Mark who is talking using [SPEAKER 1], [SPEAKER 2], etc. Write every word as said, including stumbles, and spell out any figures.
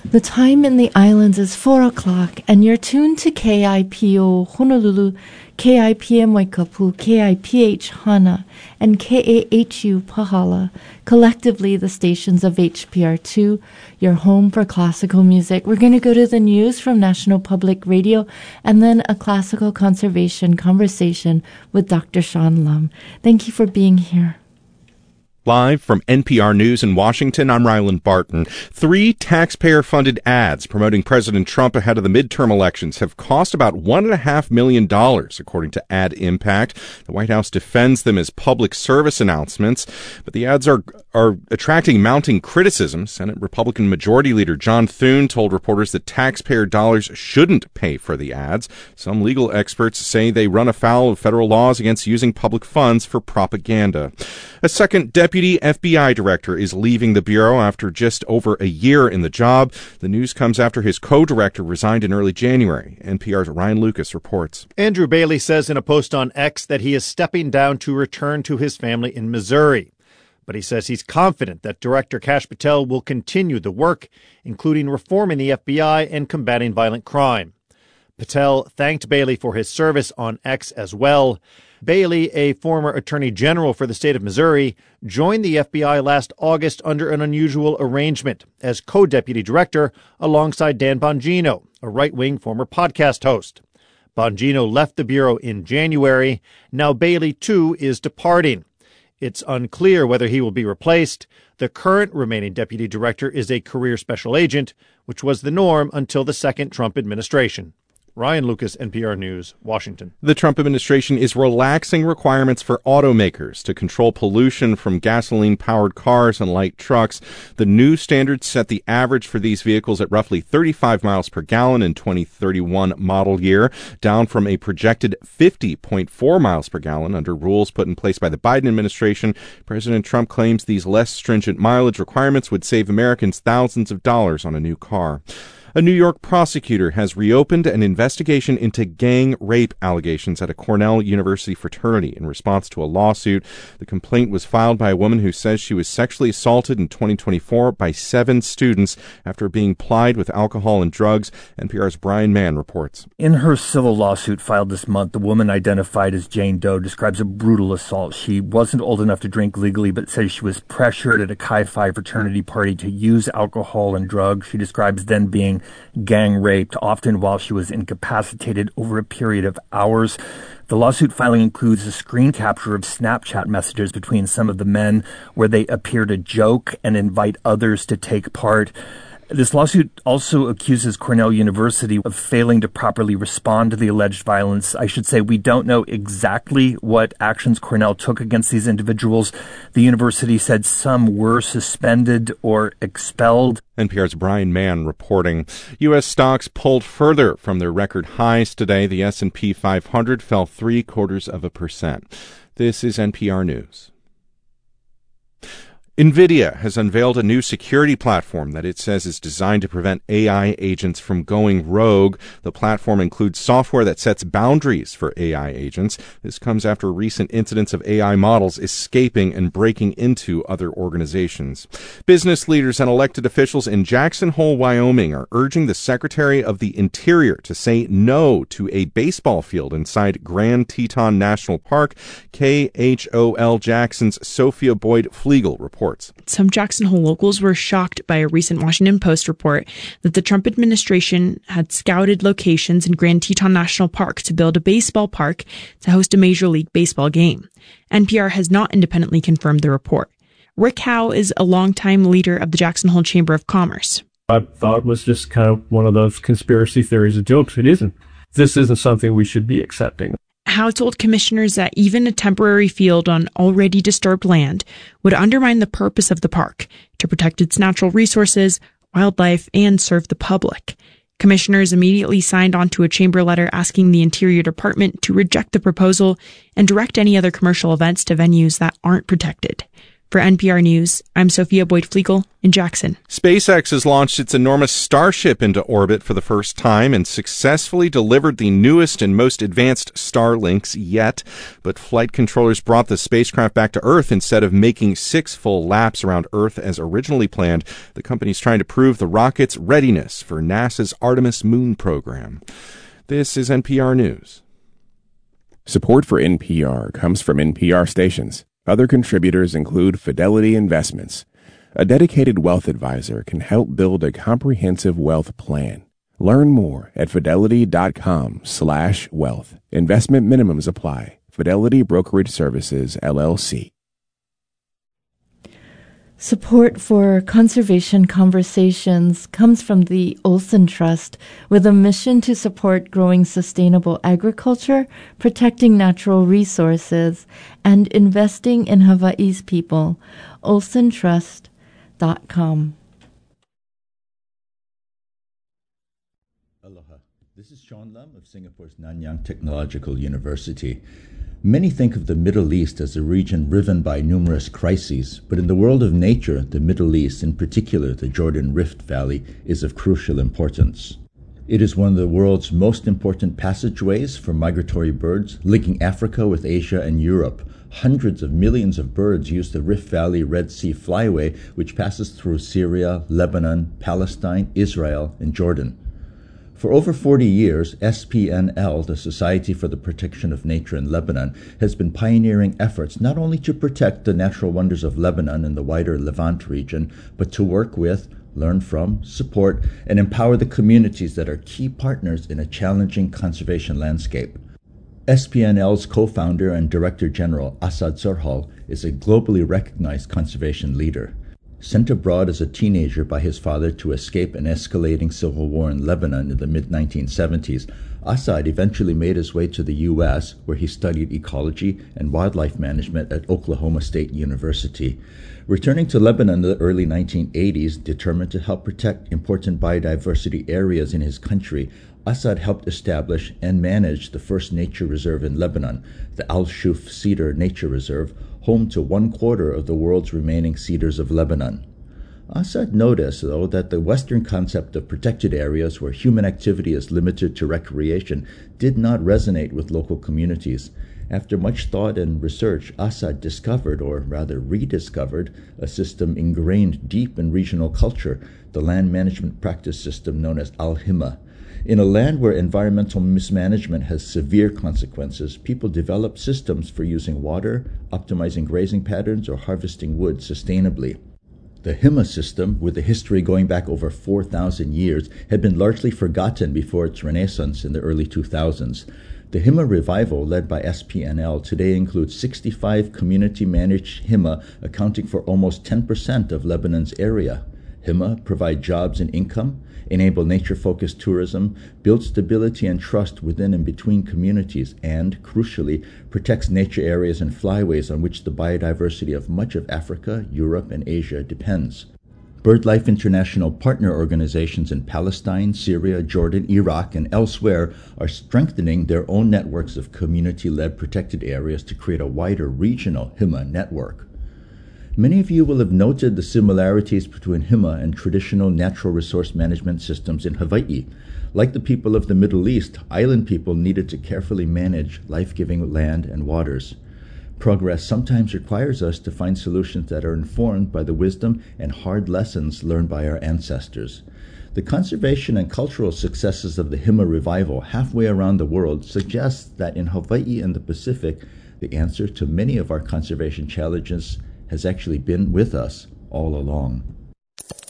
[SPEAKER 1] The time in the islands is four o'clock, and you're tuned to K I P O Honolulu, K I P M Waikapu, K I P H Hana, and K A H U Pahala, collectively the stations of H P R two, your home for classical music. We're going to go to the news from National Public Radio, and then a classical conservation conversation with Doctor Sean Lum. Thank you for being here.
[SPEAKER 2] Live from N P R News in Washington, I'm Ryland Barton. Three taxpayer-funded ads promoting President Trump ahead of the midterm elections have cost about one point five million dollars, according to Ad Impact. The White House defends them as public service announcements, but the ads are are attracting mounting criticism. Senate Republican Majority Leader John Thune told reporters that taxpayer dollars shouldn't pay for the ads. Some legal experts say they run afoul of federal laws against using public funds for propaganda. A second deputy F B I director is leaving the Bureau after just over a year in the job. The news comes after his co-director resigned in early January. N P R's Ryan Lucas reports.
[SPEAKER 3] Andrew Bailey says in a post on X that he is stepping down to return to his family in Missouri. But he says he's confident that Director Kash Patel will continue the work, including reforming the F B I and combating violent crime. Patel thanked Bailey for his service on X as well. Bailey, a former attorney general for the state of Missouri, joined the F B I last August under an unusual arrangement as co-deputy director alongside Dan Bongino, a right-wing former podcast host. Bongino left the Bureau in January. Now Bailey, too, is departing. It's unclear whether he will be replaced. The current remaining deputy director is a career special agent, which was the norm until the second Trump administration. Ryan Lucas, N P R News, Washington.
[SPEAKER 2] The Trump administration is relaxing requirements for automakers to control pollution from gasoline-powered cars and light trucks. The new standards set the average for these vehicles at roughly thirty-five miles per gallon in twenty thirty-one model year, down from a projected fifty point four miles per gallon under rules put in place by the Biden administration. President Trump claims these less stringent mileage requirements would save Americans thousands of dollars on a new car. A New York prosecutor has reopened an investigation into gang rape allegations at a Cornell University fraternity in response to a lawsuit. The complaint was filed by a woman who says she was sexually assaulted in twenty twenty-four by seven students after being plied with alcohol and drugs. N P R's Brian Mann reports.
[SPEAKER 4] In her civil lawsuit filed this month, the woman identified as Jane Doe describes a brutal assault. She wasn't old enough to drink legally, but says she was pressured at a Chi Phi fraternity party to use alcohol and drugs. She describes then being gang raped, often while she was incapacitated over a period of hours. The lawsuit filing includes a screen capture of Snapchat messages between some of the men where they appear to joke and invite others to take part. This lawsuit also accuses Cornell University of failing to properly respond to the alleged violence. I should say we don't know exactly what actions Cornell took against these individuals. The university said some were suspended or expelled.
[SPEAKER 2] N P R's Brian Mann reporting. U S stocks pulled further from their record highs today. The S and P five hundred fell three quarters of a percent. This is N P R News. NVIDIA has unveiled a new security platform that it says is designed to prevent A I agents from going rogue. The platform includes software that sets boundaries for A I agents. This comes after recent incidents of A I models escaping and breaking into other organizations. Business leaders and elected officials in Jackson Hole, Wyoming are urging the Secretary of the Interior to say no to a baseball field inside Grand Teton National Park. K H O L Jackson's Sophia Boyd Flegel reports.
[SPEAKER 5] Some Jackson Hole locals were shocked by a recent Washington Post report that the Trump administration had scouted locations in Grand Teton National Park to build a baseball park to host a Major League Baseball game. N P R has not independently confirmed the report. Rick Howe is a longtime leader of the Jackson Hole Chamber of Commerce.
[SPEAKER 6] I thought it was just kind of one of those conspiracy theories and jokes. It isn't. This isn't something we should be accepting.
[SPEAKER 5] Howe told commissioners that even a temporary field on already disturbed land would undermine the purpose of the park to protect its natural resources, wildlife, and serve the public. Commissioners immediately signed onto a chamber letter asking the Interior Department to reject the proposal and direct any other commercial events to venues that aren't protected. For N P R News, I'm Sophia Boyd-Flegel in Jackson.
[SPEAKER 2] SpaceX has launched its enormous Starship into orbit for the first time and successfully delivered the newest and most advanced Starlinks yet. But flight controllers brought the spacecraft back to Earth instead of making six full laps around Earth as originally planned. The company's trying to prove the rocket's readiness for NASA's Artemis moon program. This is N P R News.
[SPEAKER 7] Support for N P R comes from N P R stations. Other contributors include Fidelity Investments. A dedicated wealth advisor can help build a comprehensive wealth plan. Learn more at fidelity.com slash wealth. Investment minimums apply. Fidelity Brokerage Services, L L C.
[SPEAKER 1] Support for conservation conversations comes from the Olson Trust, with a mission to support growing sustainable agriculture, protecting natural resources, and investing in Hawaii's people. olson trust dot com.
[SPEAKER 8] Aloha. This is Sean Lam of Singapore's Nanyang Technological University. Many think of the Middle East as a region riven by numerous crises, but in the world of nature, the Middle East, in particular the Jordan Rift Valley, is of crucial importance. It is one of the world's most important passageways for migratory birds, linking Africa with Asia and Europe. Hundreds of millions of birds use the Rift Valley Red Sea Flyway, which passes through Syria, Lebanon, Palestine, Israel, and Jordan. For over forty years, S P N L, the Society for the Protection of Nature in Lebanon, has been pioneering efforts not only to protect the natural wonders of Lebanon and the wider Levant region, but to work with, learn from, support, and empower the communities that are key partners in a challenging conservation landscape. S P N L's co-founder and Director General, Asad Zerhal, is a globally recognized conservation leader. Sent abroad as a teenager by his father to escape an escalating civil war in Lebanon in the mid nineteen seventies, Asad eventually made his way to the U S, where he studied ecology and wildlife management at Oklahoma State University. Returning to Lebanon in the early nineteen eighties, determined to help protect important biodiversity areas in his country, Asad helped establish and manage the first nature reserve in Lebanon, the Al-Shuf Cedar Nature Reserve, home to one quarter of the world's remaining cedars of Lebanon. Asad noticed, though, that the Western concept of protected areas where human activity is limited to recreation did not resonate with local communities. After much thought and research, Asad discovered, or rather rediscovered, a system ingrained deep in regional culture, the land management practice system known as Al-Himma. In a land where environmental mismanagement has severe consequences, people develop systems for using water, optimizing grazing patterns, or harvesting wood sustainably. The Himma system, with a history going back over four thousand years, had been largely forgotten before its renaissance in the early two thousands. The Himma revival, led by S P N L, today includes sixty-five community-managed Himma, accounting for almost ten percent of Lebanon's area. Himma provide jobs and income, enable nature-focused tourism, build stability and trust within and between communities, and, crucially, protects nature areas and flyways on which the biodiversity of much of Africa, Europe, and Asia depends. BirdLife International partner organizations in Palestine, Syria, Jordan, Iraq, and elsewhere are strengthening their own networks of community-led protected areas to create a wider regional Himma network. Many of you will have noted the similarities between Himma and traditional natural resource management systems in Hawaii. Like the people of the Middle East, island people needed to carefully manage life-giving land and waters. Progress sometimes requires us to find solutions that are informed by the wisdom and hard lessons learned by our ancestors. The conservation and cultural successes of the Himma revival halfway around the world suggests that in Hawaii and the Pacific, the answer to many of our conservation challenges has actually been with us all along.